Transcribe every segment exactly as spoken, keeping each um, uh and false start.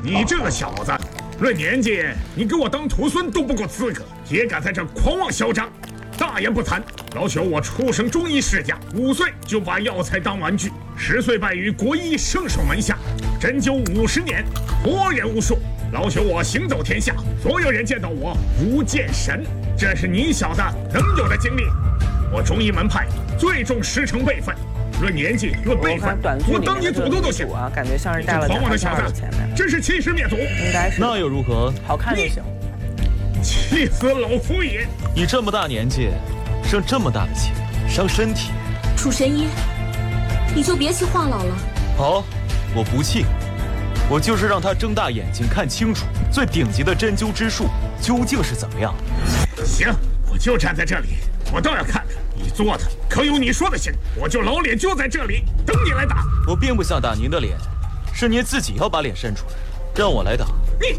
你这个小子，论年纪，你给我当徒孙都不够资格，也敢在这狂妄嚣张！大言不惭！老朽我出生中医世家，五岁就把药材当玩具，十岁拜于国医圣手门下，针灸五十年，活人无数。老朽我行走天下，所有人见到我如见神，这是你小子能有的经历。我中医门派最重师承辈分。 论年纪，论辈分，我当你祖宗都行啊！感觉像是带了狂妄的小子，真是欺师灭祖。 应该是那又如何？ 好看就行。 气死老夫爷！ 你这么大年纪，生这么大的气，伤身体。 楚神医，你就别气话痨了。 好，我不气，我就是让他睁大眼睛看清楚最顶级的针灸之术究竟是怎么样。 行，我就站在这里，我倒要看看。 你做的可有你说的行？我就老脸就在这里等你来打。 我并不想打您的脸，是您自己要把脸伸出来，让我来打。 你，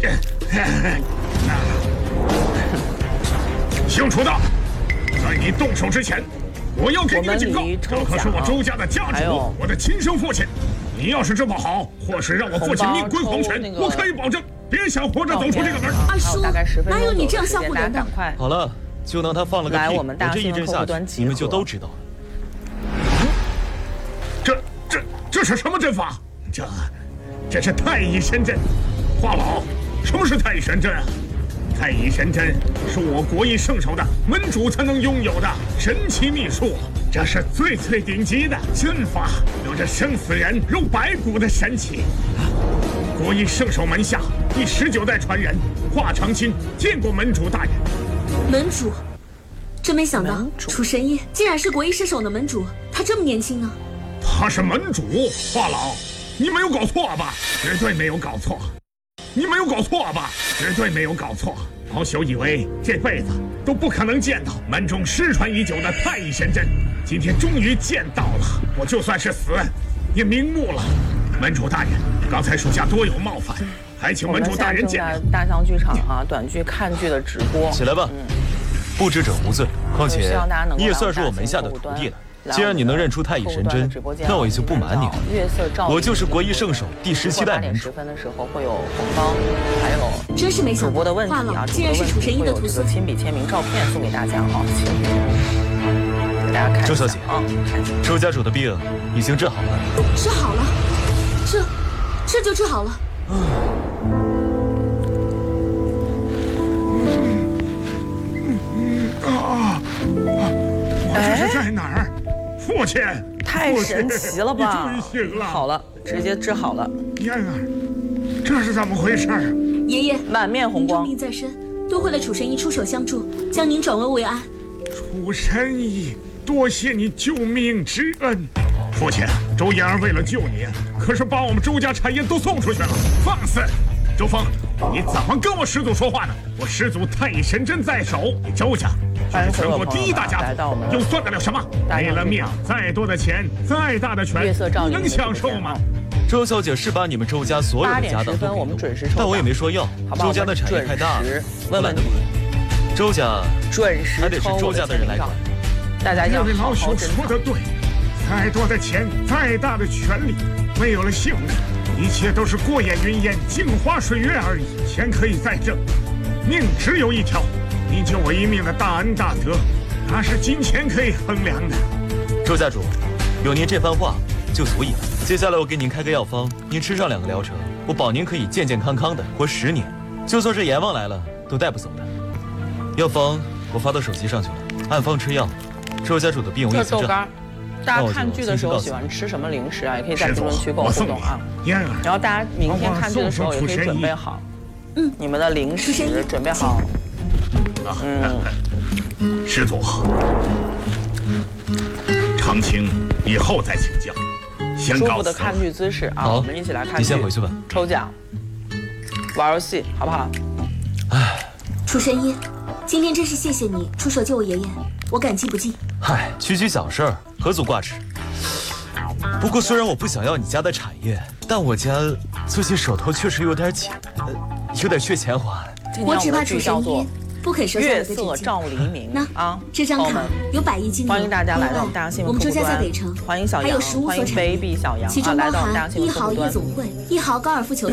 姓楚的，在你动手之前，我要给你个警告，这可是我周家的家主，我的亲生父亲。你要是治不好，或是让我父亲命归黄泉，我可以保证，别想活着走出这个门。 二叔，哪有你这样吓唬人的？ 好了。 就当他放了个屁，我这一针下去，你们就都知道了。 这、这、这是什么阵法？这、这是太乙神针。华老，什么是太乙神针啊？太乙神针是我国医圣手的门主才能拥有的神奇秘术，这是最最顶级的阵法，有着生死人肉白骨的神奇。国医圣手门下第十九代传人华长青见过门主大人。 门主，真没想到楚神医竟然是国医圣手的门主，他这么年轻呢。 他是门主，华老，你没有搞错吧？绝对没有搞错，你没有搞错吧？绝对没有搞错。老朽以为这辈子都不可能见到门中失传已久的太乙神针，今天终于见到了。我就算是死，也瞑目了。门主大人，刚才属下多有冒犯。 还请门主大人见谅。 大象剧场啊，短剧、看剧的直播。 起来吧，嗯、不知者无罪。况且你也算是我门下的徒弟了。既然你能认出太乙神针，那我也就不瞒你了。我就是国医圣手第十七代门主。十分的时候会有红包，还有真是没想到主播的问题啊， 竟然是楚神医的徒孙。 亲笔签名照片送给大家哈，给大家看。 周小姐啊，周家主的病已经治好了。 治好了，这这就治好了。 啊！我这是在哪儿？父亲， 太神奇了吧！ 你终于醒了， 好了，直接治好了。 燕儿，这是怎么回事？ 爷爷， 满面红光， 重病在身，多亏了楚神医出手相助，将您转危为安。 楚神医，多谢你救命之恩。父亲，周燕儿为了救你，可是把我们周家产业都送出去了。放肆！ 周峰，你怎么跟我师祖说话呢？我师祖太乙神针在手，你周家是全国第一大家族，又算得了什么？没了命，再多的钱，再大的权，你能享受吗？ 周小姐是把你们周家所有的家当都给了我，但我也没说要。周家的产业太大了，我懒得管。周家准时还得是周家的人来管。 大家要好好珍说得对，再多的钱，再大的权利，没有了性命。 一切都是过眼云烟、镜花水月而已，钱可以再挣，命只有一条。你救我一命的大恩大德，哪是金钱可以衡量的？ 周家主，有您这番话就足以了。接下来我给您开个药方，您吃上两个疗程，我保您可以健健康康的活十年，就算是阎王来了都带不走的。药方我发到手机上去了，按方吃药。周家主的病我已经治好。 大家看剧的时候喜欢吃什么零食啊？也可以在评论区跟我互动啊。然后大家明天看剧的时候也可以准备好，嗯，你们的零食准备好。 嗯，师祖，长青以后再请教。先舒服的看剧姿势啊，我们一起来看剧。 你先回去吧。 抽奖，玩游戏，好不好？ 唉， 楚神医，今天真是谢谢你出手救我爷爷，我感激不尽。 嗨，区区小事儿，何足挂齿。不过虽然我不想要你家的产业，但我家最近手头确实有点紧，呃，有点缺钱花。 我只怕楚神医不肯收下我的月色照黎明。 那啊， 这张卡有百亿金额， 欢迎大家来到我们大象新闻我们周客户端。 家在北城， 欢迎小杨， 还有食物欢迎所产业， baby 小杨， 其中包来到我们大象含一新闻客户端。 豪夜总会、一豪高尔夫球场、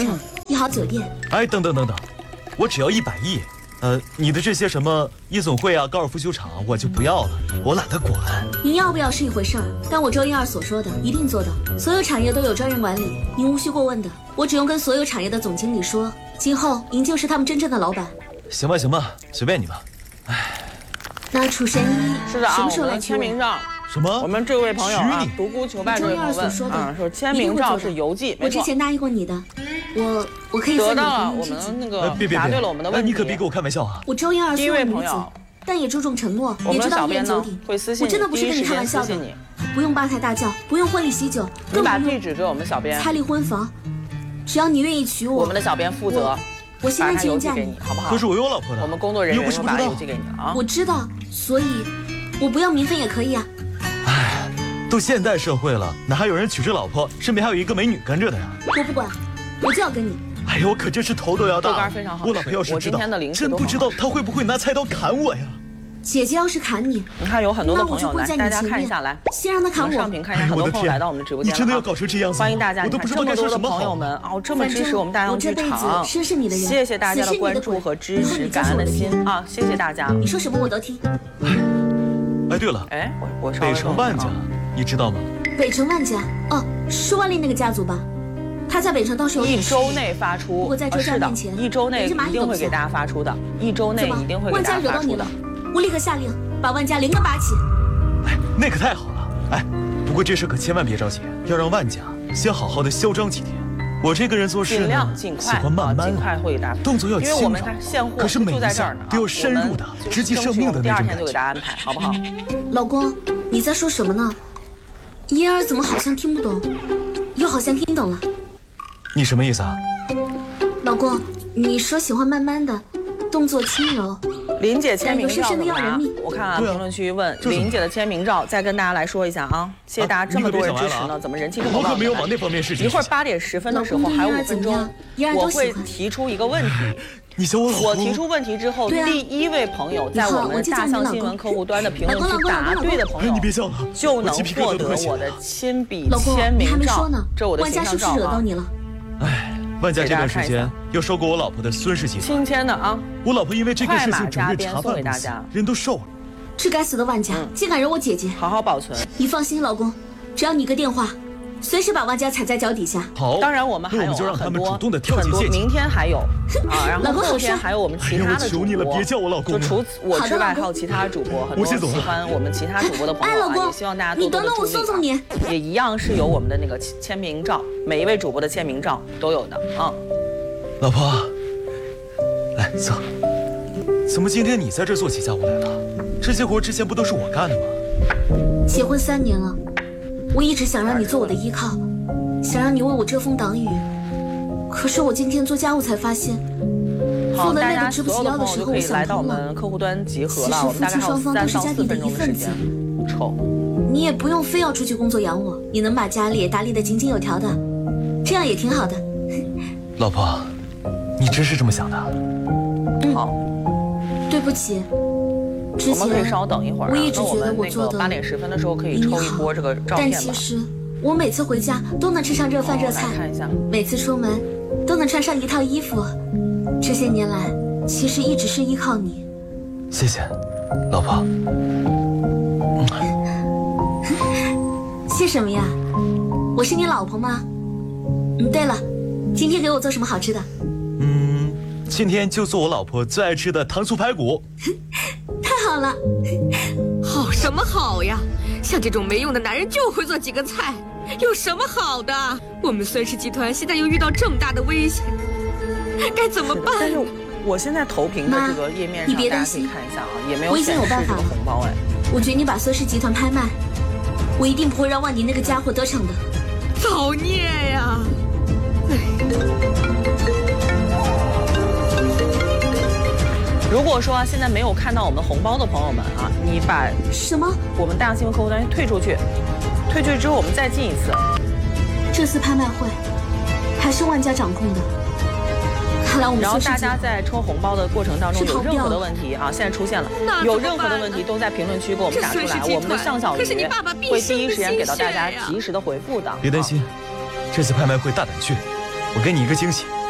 一豪酒店。 哎，等等等等，我只要一百亿。呃，你的这些什么夜总会啊、高尔夫球场，我就不要了，我懒得管。 您要不要是一回事儿，但我周一二所说的一定做到。所有产业都有专人管理，您无需过问的。我只用跟所有产业的总经理说，今后您就是他们真正的老板。 行吧，行吧，随便你吧。哎， 那楚神医是的啊， 什么时候来签名照？ 什么？ 我们这位朋友啊，独孤求败这位朋友问啊，说签名照是邮寄， 我之前答应过你的，我我可以得到了，我们那个答对了我们的问题。 你可别给我开玩笑啊！ 我周一二第一位朋友， 但也注重承诺， 我们也知道一言九鼎。会私信我真的不是跟你开玩笑的，不用八抬大轿，不用婚礼喜酒， 你把地址给我们小编。 彩礼婚房，只要你愿意娶我， 我们的小编负责。 我现在就嫁给你，好不好？ 可是我有老婆的， 我们工作人员会把邮寄给你啊。 我知道，所以我不要名分也可以啊。 哎，都现代社会了，哪还有人娶着老婆，身边还有一个美女跟着的呀？ 我不管，我就要跟你。 哎呦，我可真是头都要大。 豆干非常好吃， 我老婆要是知道， 真不知道她会不会拿菜刀砍我呀？ 姐姐要是砍你， 你看有很多的朋友来，大家看一下来， 先让他砍我。 上屏看一下，很多朋友来到我们的直播间了。 你真的要搞成这样子？ 欢迎大家，你看这么多的朋友们哦，这么支持我们大洋剧场，谢谢大家的关注和支持，感恩的心啊，谢谢大家。 你说什么我都听。 哎，对了， 哎，我我北城万家，你知道吗？ 北城万家，哦，是万历那个家族吧？他在北城倒是有一周内发出， 我在周家面前， 一周内一定会给大家发出的，一周内一定会给大家发出的。 我立刻下令把万家连根拔起。 哎，那可太好了！哎，不过这事可千万别着急，要让万家先好好的嚣张几天。我这个人做事呢，喜欢慢慢来，动作要轻巧，可是每一下都要深入的，直击生命的那种感觉。 第二天就给大家安排，好不好？ 老公，你在说什么呢？嫣儿怎么好像听不懂，又好像听懂了。 你什么意思啊？ 老公，你说喜欢慢慢的，动作轻柔。 林姐签名照怎么拿？我看啊，评论区问林姐的签名照，再跟大家来说一下啊！谢谢大家这么多人支持呢，怎么人气这么高？ 我可没有往那方面使劲。 一会儿八点十分的时候还有五分钟，我会提出一个问题。 你想我老公？ 我提出问题之后，第一位朋友在我们大象新闻客户端的评论区答对的朋友，就能获得我的亲笔签名照。这我的形象照啊！ 哎。万家这段时间又收购我老婆的孙氏集团， 亲签的啊！ 我老婆因为这个事情整日茶饭不思，人都瘦了。 这该死的万家，竟敢惹我姐姐！ 好好保存。 你放心，老公，只要你个电话，随时把万家踩在脚底下。 好， 当然我们还有就让他们主动的跳很多，明天还有啊，然后后天还有我们其他的主播。 求你了，别叫我老公。 就除此我之外，还有其他主播，很多喜欢我们其他主播的朋友啊，也希望大家多多的注意。 你等等，我送送你。 也一样是有我们的那个签名照，每一位主播的签名照都有的啊。 老婆，来坐。怎么今天你在这做起家务来了？这些活之前不都是我干的吗？ 结婚三年了，我一直想让你做我的依靠，想让你为我遮风挡雨。可是我今天做家务才发现， 好，大家所有的朋友就可以来到我们客户端集合了。我们大概还有三到四分钟的时间。丑， 你也不用非要出去工作养我，你能把家里也打理得井井有条的，这样也挺好的。 老婆。你真是这么想的？ 好， 对不起， 我们可以稍等一会儿、啊。 我一直觉得我做的八点十分的时候可以抽一波这个照但片吧。 其实我每次回家都能吃上热饭热菜， 看一下， 每次出门都能穿上一套衣服。这些年来，其实一直是依靠你。 谢谢，老婆。嗯、 谢什么呀？我是你老婆吗？嗯，对了。今天给我做什么好吃的？ 嗯，今天就做我老婆最爱吃的糖醋排骨。 太好了！ 好什么好呀？像这种没用的男人就会做几个菜，有什么好的？我们孙氏集团现在又遇到这么大的危险，该怎么办？ 但是我现在投屏的这个页面上，大家可以看一下啊，也没有显示这个红包哎。 我决定把孙氏集团拍卖，我一定不会让万宁那个家伙得逞的。 造孽呀！ 如果说、啊、现在没有看到我们红包的朋友们啊，你把什么我们大象新闻客户端退出去，退出去之后我们再进一次。 这次拍卖会还是万家掌控的，看来我们然后大家在抽红包的过程当中有任何的问题啊，现在出现了，有任何的问题都在评论区给我们打出来，我们的向小鱼会第一时间给到大家及时的回复的。 别担心，这次拍卖会大胆去，我给你一个惊喜。